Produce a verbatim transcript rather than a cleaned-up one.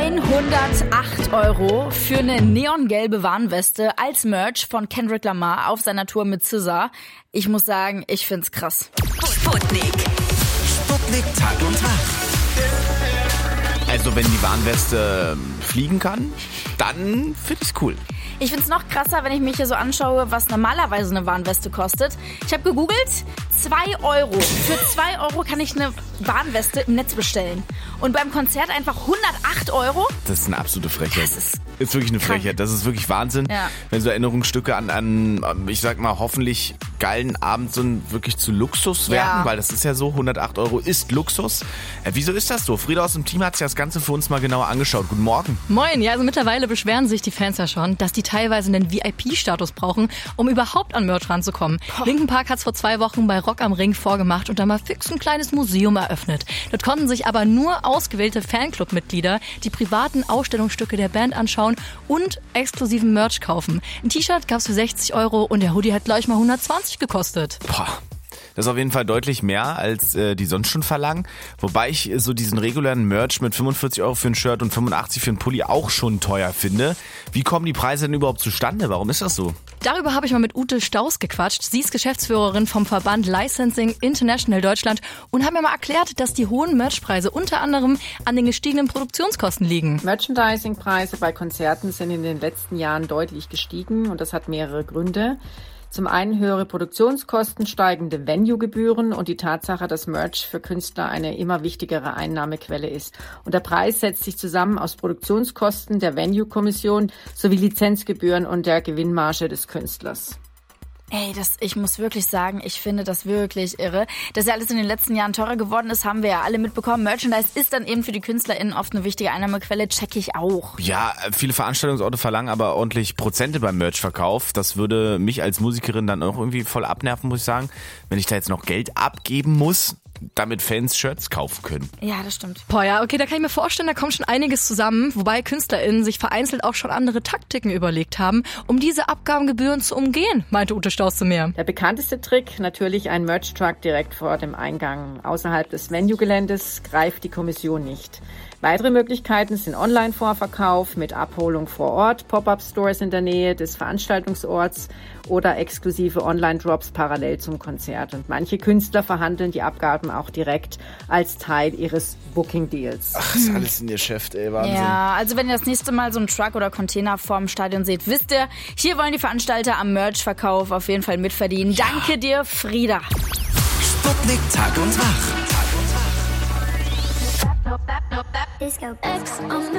hundertacht Euro für eine neongelbe Warnweste als Merch von Kendrick Lamar auf seiner Tour mit S Z A. Ich muss sagen, ich find's krass. Sputnik. Sputnik Tag und Tag. Also wenn die Warnweste fliegen kann, dann finde ich's cool. Ich find's noch krasser, wenn ich mich hier so anschaue, was normalerweise eine Warnweste kostet. Ich habe gegoogelt, zwei Euro. Für zwei Euro kann ich eine Warnweste im Netz bestellen. Und beim Konzert einfach hundertacht Euro? Das ist eine absolute Frechheit. Das ist, ist wirklich eine krank. Frechheit. Das ist wirklich Wahnsinn. Ja. Wenn so Erinnerungsstücke an, an, ich sag mal, hoffentlich geilen Abend so wirklich zu Luxus werden, Ja. weil das ist ja so, hundertacht Euro ist Luxus. Äh, wieso ist das so? Frieda aus dem Team hat sich das Ganze für uns mal genauer angeschaut. Guten Morgen. Moin, ja, also mittlerweile beschweren sich die Fans ja schon, dass die teilweise einen V I P-Status brauchen, um überhaupt an Merch ranzukommen. Boah. Linkin Park hat's vor zwei Wochen bei Rock am Ring vorgemacht und da mal fix ein kleines Museum eröffnet. Dort konnten sich aber nur ausgewählte Fanclub-Mitglieder die privaten Ausstellungsstücke der Band anschauen und exklusiven Merch kaufen. Ein T-Shirt gab's für sechzig Euro und der Hoodie hat gleich mal hundertzwanzig gekostet. Boah. Das ist auf jeden Fall deutlich mehr, als äh, die sonst schon verlangen. Wobei ich äh, so diesen regulären Merch mit fünfundvierzig Euro für ein Shirt und fünfundachtzig für einen Pulli auch schon teuer finde. Wie kommen die Preise denn überhaupt zustande? Warum ist das so? Darüber habe ich mal mit Ute Staus gequatscht. Sie ist Geschäftsführerin vom Verband Licensing International Deutschland und hat mir mal erklärt, dass die hohen Merchpreise unter anderem an den gestiegenen Produktionskosten liegen. Merchandising-Preise bei Konzerten sind in den letzten Jahren deutlich gestiegen und das hat mehrere Gründe. Zum einen höhere Produktionskosten, steigende Venue-Gebühren und die Tatsache, dass Merch für Künstler eine immer wichtigere Einnahmequelle ist. Und der Preis setzt sich zusammen aus Produktionskosten, der Venue-Kommission sowie Lizenzgebühren und der Gewinnmarge des Künstlers. Ey, das, ich muss wirklich sagen, ich finde das wirklich irre. Dass ja alles in den letzten Jahren teurer geworden ist, haben wir ja alle mitbekommen. Merchandise ist dann eben für die KünstlerInnen oft eine wichtige Einnahmequelle, check ich auch. Ja, viele Veranstaltungsorte verlangen aber ordentlich Prozente beim Merchverkauf. Das würde mich als Musikerin dann auch irgendwie voll abnerven, muss ich sagen. Wenn ich da jetzt noch Geld abgeben muss, damit Fans Shirts kaufen können. Ja, das stimmt. Boah, ja, okay, da kann ich mir vorstellen, da kommt schon einiges zusammen, wobei KünstlerInnen sich vereinzelt auch schon andere Taktiken überlegt haben, um diese Abgabengebühren zu umgehen, meinte Ute Staus zu mir. Der bekannteste Trick, natürlich ein Merch-Truck direkt vor dem Eingang. Außerhalb des Venue-Geländes greift die Kommission nicht. Weitere Möglichkeiten sind Online-Vorverkauf mit Abholung vor Ort, Pop-up-Stores in der Nähe des Veranstaltungsorts oder exklusive Online-Drops parallel zum Konzert. Und manche Künstler verhandeln die Abgaben auch direkt als Teil ihres Booking-Deals. Ach, ist alles in ihr Geschäft, ey, Wahnsinn. Ja, also wenn ihr das nächste Mal so einen Truck oder Container vorm Stadion seht, wisst ihr, hier wollen die Veranstalter am Merch-Verkauf auf jeden Fall mitverdienen. Ja. Danke dir, Frieda. Sputnik Tag und Wach. Disco X on the